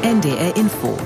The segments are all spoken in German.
NDR Info.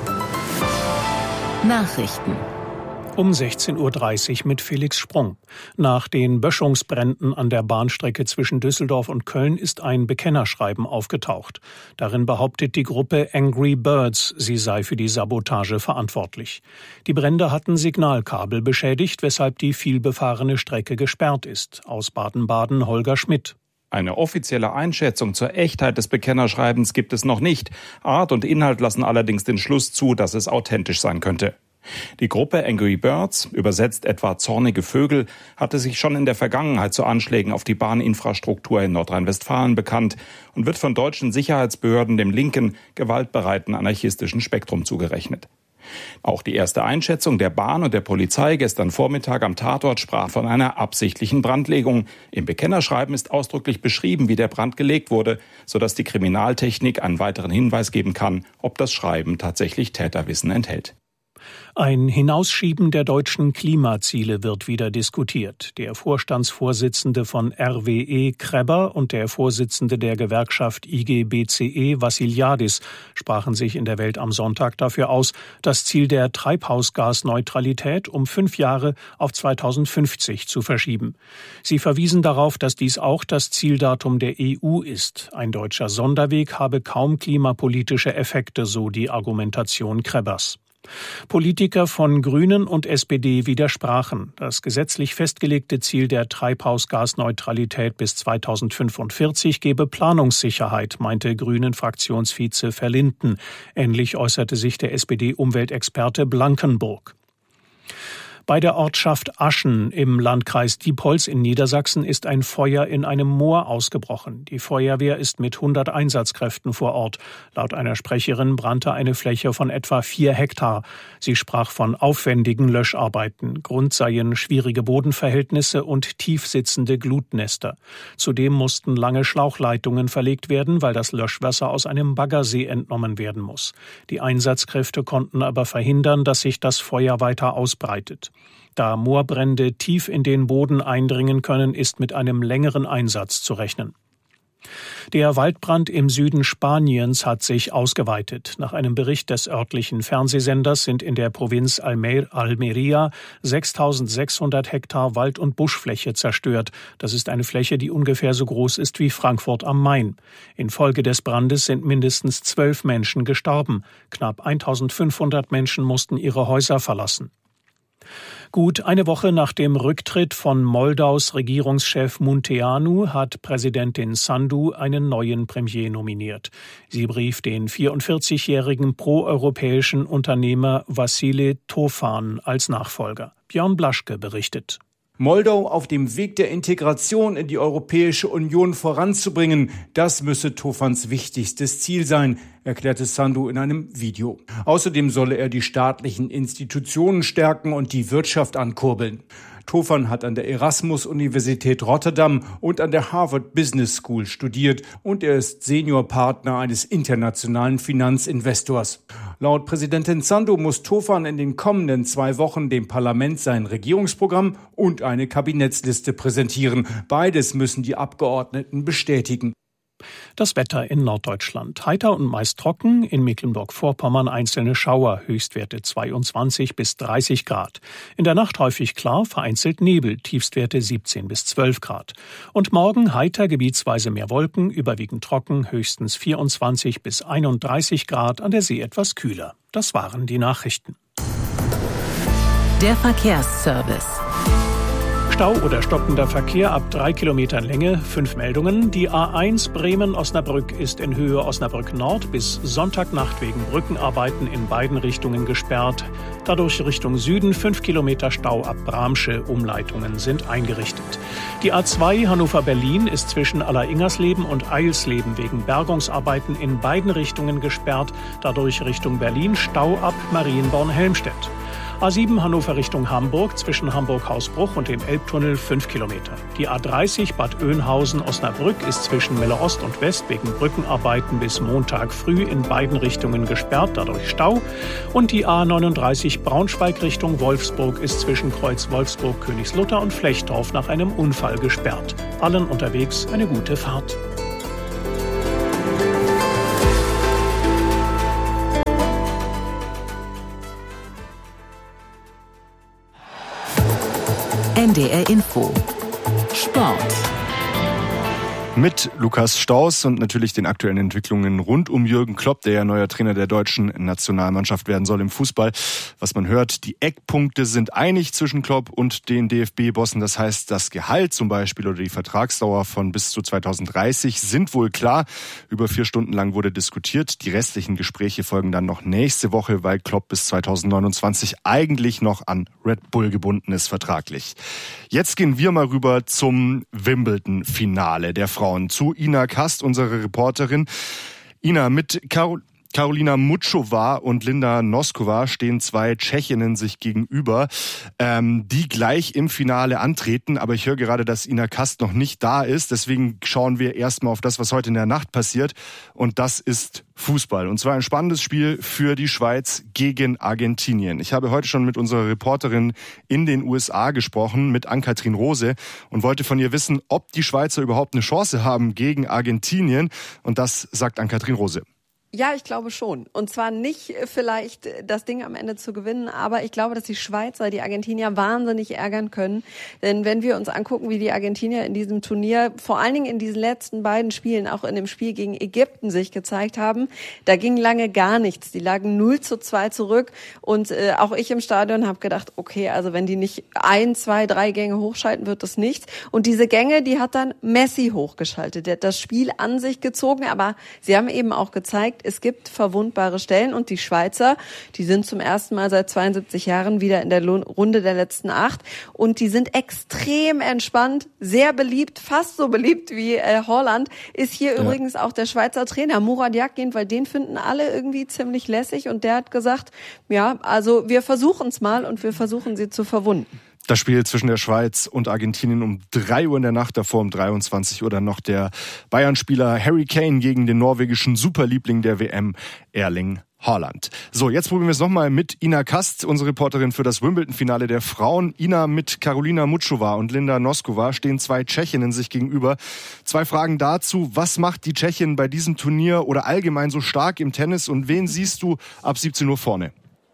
Nachrichten. Um 16.30 Uhr mit Felix Sprung. Nach den Böschungsbränden an der Bahnstrecke zwischen Düsseldorf und Köln ist ein Bekennerschreiben aufgetaucht. Darin behauptet die Gruppe Angry Birds, sie sei für die Sabotage verantwortlich. Die Brände hatten Signalkabel beschädigt, weshalb die vielbefahrene Strecke gesperrt ist. Aus Baden-Baden Holger Schmidt. Eine offizielle Einschätzung zur Echtheit des Bekennerschreibens gibt es noch nicht. Art und Inhalt lassen allerdings den Schluss zu, dass es authentisch sein könnte. Die Gruppe Angry Birds, übersetzt etwa zornige Vögel, hatte sich schon in der Vergangenheit zu Anschlägen auf die Bahninfrastruktur in Nordrhein-Westfalen bekannt und wird von deutschen Sicherheitsbehörden dem linken, gewaltbereiten anarchistischen Spektrum zugerechnet. Auch die erste Einschätzung der Bahn und der Polizei gestern Vormittag am Tatort sprach von einer absichtlichen Brandlegung. Im Bekennerschreiben ist ausdrücklich beschrieben, wie der Brand gelegt wurde, sodass die Kriminaltechnik einen weiteren Hinweis geben kann, ob das Schreiben tatsächlich Täterwissen enthält. Ein Hinausschieben der deutschen Klimaziele wird wieder diskutiert. Der Vorstandsvorsitzende von RWE Kreber und der Vorsitzende der Gewerkschaft IG BCE Vassiliadis sprachen sich in der Welt am Sonntag dafür aus, das Ziel der Treibhausgasneutralität um 5 Jahre auf 2050 zu verschieben. Sie verwiesen darauf, dass dies auch das Zieldatum der EU ist. Ein deutscher Sonderweg habe kaum klimapolitische Effekte, so die Argumentation Krebers. Politiker von Grünen und SPD widersprachen. Das gesetzlich festgelegte Ziel der Treibhausgasneutralität bis 2045 gebe Planungssicherheit, meinte Grünen-Fraktionsvize Verlinden. Ähnlich äußerte sich der SPD-Umweltexperte Blankenburg. Bei der Ortschaft Aschen im Landkreis Diepholz in Niedersachsen ist ein Feuer in einem Moor ausgebrochen. Die Feuerwehr ist mit 100 Einsatzkräften vor Ort. Laut einer Sprecherin brannte eine Fläche von etwa 4 Hektar. Sie sprach von aufwendigen Löscharbeiten. Grund seien schwierige Bodenverhältnisse und tief sitzende Glutnester. Zudem mussten lange Schlauchleitungen verlegt werden, weil das Löschwasser aus einem Baggersee entnommen werden muss. Die Einsatzkräfte konnten aber verhindern, dass sich das Feuer weiter ausbreitet. Da Moorbrände tief in den Boden eindringen können, ist mit einem längeren Einsatz zu rechnen. Der Waldbrand im Süden Spaniens hat sich ausgeweitet. Nach einem Bericht des örtlichen Fernsehsenders sind in der Provinz Almería 6.600 Hektar Wald- und Buschfläche zerstört. Das ist eine Fläche, die ungefähr so groß ist wie Frankfurt am Main. Infolge des Brandes sind mindestens 12 Menschen gestorben. Knapp 1.500 Menschen mussten ihre Häuser verlassen. Gut eine Woche nach dem Rücktritt von Moldaus Regierungschef Munteanu hat Präsidentin Sandu einen neuen Premier nominiert. Sie berief den 44-jährigen proeuropäischen Unternehmer Vasile Tofan als Nachfolger. Björn Blaschke berichtet. Moldau auf dem Weg der Integration in die Europäische Union voranzubringen, das müsse Tofans wichtigstes Ziel sein, erklärte Sandu in einem Video. Außerdem solle er die staatlichen Institutionen stärken und die Wirtschaft ankurbeln. Tofan hat an der Erasmus-Universität Rotterdam und an der Harvard Business School studiert und er ist Seniorpartner eines internationalen Finanzinvestors. Laut Präsidentin Sandu muss Tofan in den kommenden 2 Wochen dem Parlament sein Regierungsprogramm und eine Kabinettsliste präsentieren. Beides müssen die Abgeordneten bestätigen. Das Wetter in Norddeutschland. Heiter und meist trocken, in Mecklenburg-Vorpommern einzelne Schauer, Höchstwerte 22 bis 30 Grad. In der Nacht häufig klar, vereinzelt Nebel, Tiefstwerte 17 bis 12 Grad. Und morgen heiter, gebietsweise mehr Wolken, überwiegend trocken, höchstens 24 bis 31 Grad, an der See etwas kühler. Das waren die Nachrichten. Der Verkehrsservice. Stau oder stockender Verkehr ab 3 Kilometern Länge, 5 Meldungen. Die A1 Bremen-Osnabrück ist in Höhe Osnabrück Nord bis Sonntagnacht wegen Brückenarbeiten in beiden Richtungen gesperrt. Dadurch Richtung Süden 5 Kilometer Stau ab Bramsche. Umleitungen sind eingerichtet. Die A2 Hannover-Berlin ist zwischen Alleringersleben und Eilsleben wegen Bergungsarbeiten in beiden Richtungen gesperrt. Dadurch Richtung Berlin Stau ab Marienborn-Helmstedt. A7 Hannover Richtung Hamburg, zwischen Hamburg-Hausbruch und dem Elbtunnel 5 Kilometer. Die A30 Bad Oeynhausen-Osnabrück ist zwischen Melle Ost und West wegen Brückenarbeiten bis Montag früh in beiden Richtungen gesperrt, dadurch Stau. Und die A39 Braunschweig Richtung Wolfsburg ist zwischen Kreuz Wolfsburg, Königslutter und Flechtdorf nach einem Unfall gesperrt. Allen unterwegs eine gute Fahrt. NDR Info. Sport. Mit Lukas Staus und natürlich den aktuellen Entwicklungen rund um Jürgen Klopp, der ja neuer Trainer der deutschen Nationalmannschaft werden soll im Fußball. Was man hört, die Eckpunkte sind einig zwischen Klopp und den DFB-Bossen. Das heißt, das Gehalt zum Beispiel oder die Vertragsdauer von bis zu 2030 sind wohl klar. Über 4 Stunden lang wurde diskutiert. Die restlichen Gespräche folgen dann noch nächste Woche, weil Klopp bis 2029 eigentlich noch an Red Bull gebunden ist vertraglich. Jetzt gehen wir mal rüber zum Wimbledon-Finale der Frauen. Zu Ina Kast, unsere Reporterin. Ina, mit Karolina Muchova und Linda Noskova stehen 2 Tschechinnen sich gegenüber, die gleich im Finale antreten. Aber ich höre gerade, dass Ina Kast noch nicht da ist. Deswegen schauen wir erstmal auf das, was heute in der Nacht passiert. Und das ist Fußball. Und zwar ein spannendes Spiel für die Schweiz gegen Argentinien. Ich habe heute schon mit unserer Reporterin in den USA gesprochen, mit Ann-Kathrin Rose, und wollte von ihr wissen, ob die Schweizer überhaupt eine Chance haben gegen Argentinien. Und das sagt Ann-Kathrin Rose. Ja, ich glaube schon. Und zwar nicht vielleicht das Ding am Ende zu gewinnen, aber ich glaube, dass die Schweizer die Argentinier wahnsinnig ärgern können. Denn wenn wir uns angucken, wie die Argentinier in diesem Turnier, vor allen Dingen in diesen letzten beiden Spielen, auch in dem Spiel gegen Ägypten sich gezeigt haben, da ging lange gar nichts. Die lagen 0-2 zurück und auch ich im Stadion habe gedacht, okay, also wenn die nicht 1, 2, 3 Gänge hochschalten, wird das nichts. Und diese Gänge, die hat dann Messi hochgeschaltet. Der hat das Spiel an sich gezogen, aber sie haben eben auch gezeigt, es gibt verwundbare Stellen und die Schweizer, die sind zum ersten Mal seit 72 Jahren wieder in der Runde der letzten 8 und die sind extrem entspannt, sehr beliebt, fast so beliebt wie Holland, ist hier übrigens auch der Schweizer Trainer Murat Yakin, weil den finden alle irgendwie ziemlich lässig und der hat gesagt, ja, also wir versuchen es mal und wir versuchen sie zu verwunden. Das Spiel zwischen der Schweiz und Argentinien um 3 Uhr in der Nacht, davor um 23 Uhr dann noch der Bayern-Spieler Harry Kane gegen den norwegischen Superliebling der WM, Erling Haaland. So, jetzt probieren wir es nochmal mit Ina Kast, unsere Reporterin für das Wimbledon-Finale der Frauen. Ina, mit Karolina Muchova und Linda Noskova stehen 2 Tschechinnen sich gegenüber. 2 Fragen dazu. Was macht die Tschechin bei diesem Turnier oder allgemein so stark im Tennis und wen siehst du ab 17 Uhr vorne?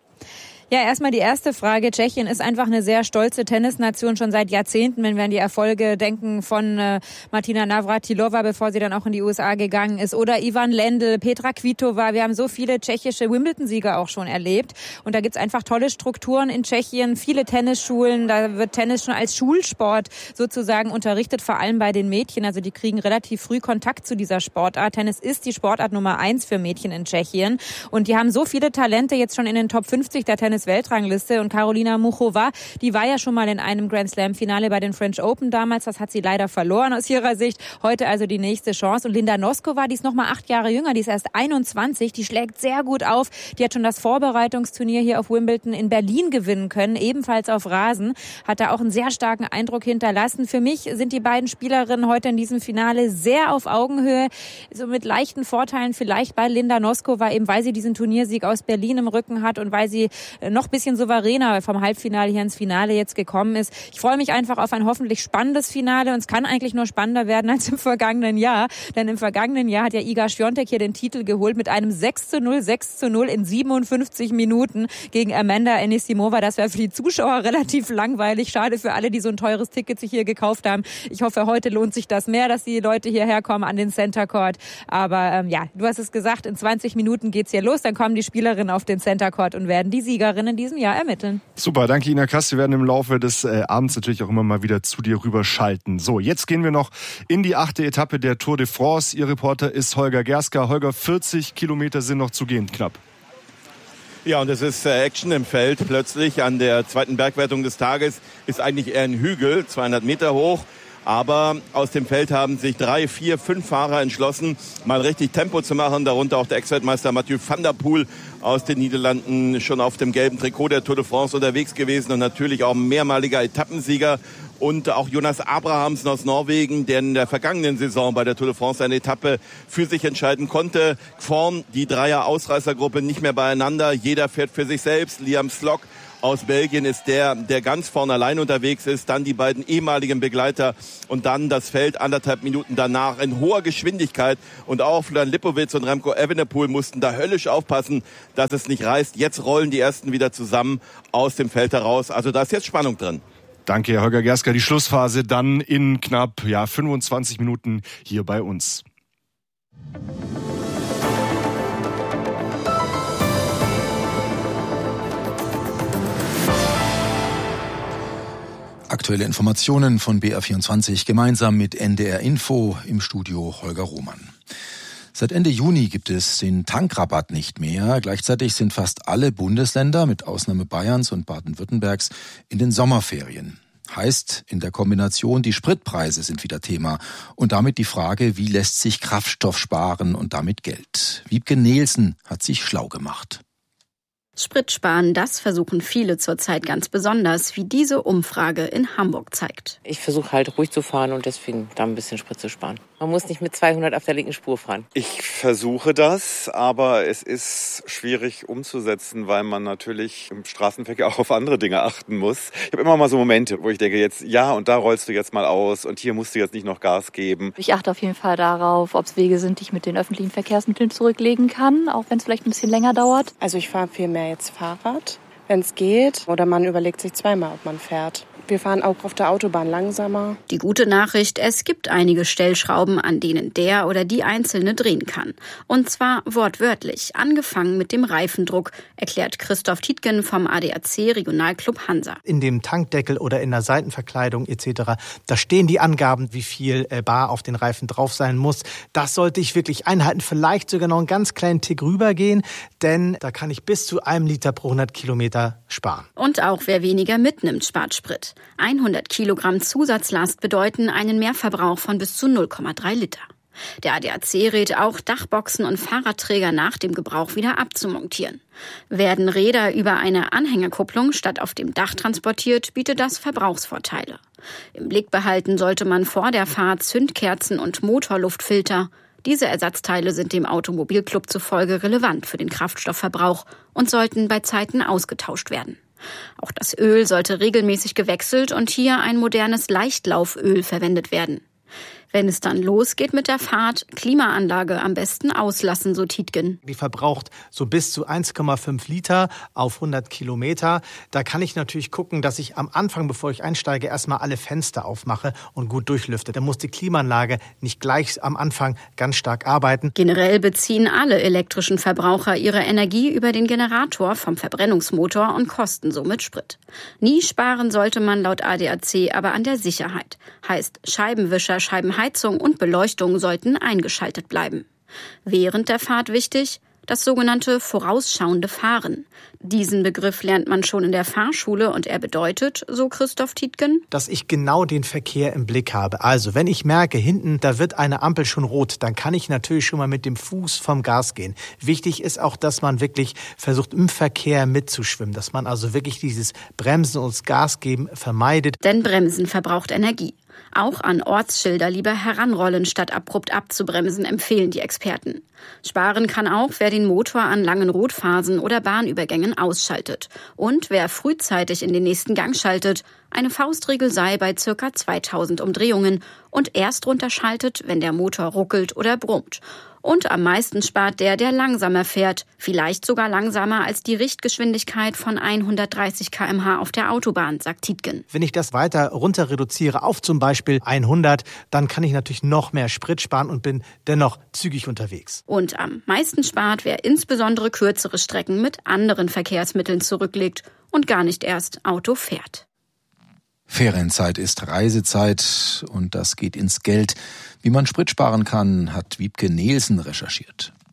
Ja, erstmal die erste Frage. Tschechien ist einfach eine sehr stolze Tennisnation schon seit Jahrzehnten, wenn wir an die Erfolge denken von Martina Navratilova, bevor sie dann auch in die USA gegangen ist, oder Ivan Lendl, Petra Kvitova. Wir haben so viele tschechische Wimbledon-Sieger auch schon erlebt. Und da gibt's einfach tolle Strukturen in Tschechien, viele Tennisschulen. Da wird Tennis schon als Schulsport sozusagen unterrichtet, vor allem bei den Mädchen. Also die kriegen relativ früh Kontakt zu dieser Sportart. Tennis ist die Sportart Nummer 1 für Mädchen in Tschechien. Und die haben so viele Talente jetzt schon in den Top 50 der Tennis-Weltrangliste. Und Karolina Muchova, die war ja schon mal in einem Grand-Slam-Finale bei den French Open damals. Das hat sie leider verloren aus ihrer Sicht. Heute also die nächste Chance. Und Linda Noskova, die ist noch mal 8 Jahre jünger, die ist erst 21. Die schlägt sehr gut auf. Die hat schon das Vorbereitungsturnier hier auf Wimbledon in Berlin gewinnen können, ebenfalls auf Rasen. Hat da auch einen sehr starken Eindruck hinterlassen. Für mich sind die beiden Spielerinnen heute in diesem Finale sehr auf Augenhöhe. So mit leichten Vorteilen vielleicht bei Linda Noskova, eben weil sie diesen Turniersieg aus Berlin im Rücken hat und weil sie noch ein bisschen souveräner vom Halbfinale hier ins Finale jetzt gekommen ist. Ich freue mich einfach auf ein hoffentlich spannendes Finale und es kann eigentlich nur spannender werden als im vergangenen Jahr. Denn im vergangenen Jahr hat ja Iga Świątek hier den Titel geholt mit einem 6:0 in 57 Minuten gegen Amanda Anisimova. Das wäre für die Zuschauer relativ langweilig. Schade für alle, die so ein teures Ticket sich hier gekauft haben. Ich hoffe, heute lohnt sich das mehr, dass die Leute hierher kommen an den Center Court. Aber ja, du hast es gesagt, in 20 Minuten geht's hier los. Dann kommen die Spielerinnen auf den Center Court und werden die Siegerin in diesem Jahr ermitteln. Super, danke Ina Kast. Wir werden im Laufe des Abends natürlich auch immer mal wieder zu dir rüberschalten. So, jetzt gehen wir noch in die 8. Etappe der Tour de France. Ihr Reporter ist Holger Gerska. Holger, 40 Kilometer sind noch zu gehen, knapp. Ja, und es ist Action im Feld. Plötzlich an der zweiten Bergwertung des Tages ist eigentlich eher ein Hügel, 200 Meter hoch. Aber aus dem Feld haben sich 3, 4, 5 Fahrer entschlossen, mal richtig Tempo zu machen. Darunter auch der Ex-Weltmeister Mathieu van der Poel aus den Niederlanden, schon auf dem gelben Trikot der Tour de France unterwegs gewesen und natürlich auch mehrmaliger Etappensieger. Und auch Jonas Abrahamsen aus Norwegen, der in der vergangenen Saison bei der Tour de France eine Etappe für sich entscheiden konnte. Vorn die Dreier-Ausreißergruppe nicht mehr beieinander. Jeder fährt für sich selbst. Liam Slock aus Belgien ist der ganz vorne allein unterwegs ist. Dann die beiden ehemaligen Begleiter und dann das Feld 1,5 Minuten danach in hoher Geschwindigkeit. Und auch Florian Lipowitz und Remco Evenepoel mussten da höllisch aufpassen, dass es nicht reißt. Jetzt rollen die Ersten wieder zusammen aus dem Feld heraus. Also da ist jetzt Spannung drin. Danke, Herr Holger Gerska. Die Schlussphase dann in knapp 25 Minuten hier bei uns. Aktuelle Informationen von BR24 gemeinsam mit NDR Info, im Studio Holger Roman. Seit Ende Juni gibt es den Tankrabatt nicht mehr. Gleichzeitig sind fast alle Bundesländer, mit Ausnahme Bayerns und Baden-Württembergs, in den Sommerferien. Heißt in der Kombination, die Spritpreise sind wieder Thema. Und damit die Frage, wie lässt sich Kraftstoff sparen und damit Geld? Wiebke Nielsen hat sich schlau gemacht. Sprit sparen, das versuchen viele zurzeit ganz besonders, wie diese Umfrage in Hamburg zeigt. Ich versuche halt ruhig zu fahren und deswegen da ein bisschen Sprit zu sparen. Man muss nicht mit 200 auf der linken Spur fahren. Ich versuche das, aber es ist schwierig umzusetzen, weil man natürlich im Straßenverkehr auch auf andere Dinge achten muss. Ich habe immer mal so Momente, wo ich denke, jetzt und da rollst du jetzt mal aus und hier musst du jetzt nicht noch Gas geben. Ich achte auf jeden Fall darauf, ob es Wege sind, die ich mit den öffentlichen Verkehrsmitteln zurücklegen kann, auch wenn es vielleicht ein bisschen länger dauert. Also ich fahre viel mehr jetzt Fahrrad, wenn es geht. Oder man überlegt sich zweimal, ob man fährt. Wir fahren auch auf der Autobahn langsamer. Die gute Nachricht, es gibt einige Stellschrauben, an denen der oder die Einzelne drehen kann. Und zwar wortwörtlich, angefangen mit dem Reifendruck, erklärt Christoph Tietgen vom ADAC Regionalclub Hansa. In dem Tankdeckel oder in der Seitenverkleidung etc., da stehen die Angaben, wie viel Bar auf den Reifen drauf sein muss. Das sollte ich wirklich einhalten, vielleicht sogar noch einen ganz kleinen Tick rübergehen, denn da kann ich bis zu 1 Liter pro 100 Kilometer sparen. Und auch wer weniger mitnimmt, spart Sprit. 100 Kilogramm Zusatzlast bedeuten einen Mehrverbrauch von bis zu 0,3 Liter. Der ADAC rät auch, Dachboxen und Fahrradträger nach dem Gebrauch wieder abzumontieren. Werden Räder über eine Anhängerkupplung statt auf dem Dach transportiert, bietet das Verbrauchsvorteile. Im Blick behalten sollte man vor der Fahrt Zündkerzen und Motorluftfilter. Diese Ersatzteile sind dem Automobilclub zufolge relevant für den Kraftstoffverbrauch und sollten bei Zeiten ausgetauscht werden. Auch das Öl sollte regelmäßig gewechselt und hier ein modernes Leichtlauföl verwendet werden. Wenn es dann losgeht mit der Fahrt, Klimaanlage am besten auslassen, so Tietgen. Die verbraucht so bis zu 1,5 Liter auf 100 Kilometer. Da kann ich natürlich gucken, dass ich am Anfang, bevor ich einsteige, erstmal alle Fenster aufmache und gut durchlüfte. Da muss die Klimaanlage nicht gleich am Anfang ganz stark arbeiten. Generell beziehen alle elektrischen Verbraucher ihre Energie über den Generator vom Verbrennungsmotor und kosten somit Sprit. Nie sparen sollte man laut ADAC aber an der Sicherheit. Heißt, Scheibenwischer, Scheibenheizung und Beleuchtung sollten eingeschaltet bleiben. Während der Fahrt wichtig, das sogenannte vorausschauende Fahren. Diesen Begriff lernt man schon in der Fahrschule und er bedeutet, so Christoph Tietgen, dass ich genau den Verkehr im Blick habe. Also, wenn ich merke, hinten, da wird eine Ampel schon rot, dann kann ich natürlich schon mal mit dem Fuß vom Gas gehen. Wichtig ist auch, dass man wirklich versucht, im Verkehr mitzuschwimmen, dass man also wirklich dieses Bremsen und das Gas geben vermeidet. Denn Bremsen verbraucht Energie. Auch an Ortsschilder lieber heranrollen, statt abrupt abzubremsen, empfehlen die Experten. Sparen kann auch, wer den Motor an langen Rotphasen oder Bahnübergängen ausschaltet. Und wer frühzeitig in den nächsten Gang schaltet. Eine Faustregel sei bei ca. 2000 Umdrehungen und erst runterschaltet, wenn der Motor ruckelt oder brummt. Und am meisten spart der langsamer fährt, vielleicht sogar langsamer als die Richtgeschwindigkeit von 130 km/h auf der Autobahn, sagt Tietgen. Wenn ich das weiter runter reduziere auf zum Beispiel 100, dann kann ich natürlich noch mehr Sprit sparen und bin dennoch zügig unterwegs. Und am meisten spart, wer insbesondere kürzere Strecken mit anderen Verkehrsmitteln zurücklegt und gar nicht erst Auto fährt. Ferienzeit ist Reisezeit und das geht ins Geld. Wie man Sprit sparen kann, hat Wiebke Nielsen recherchiert.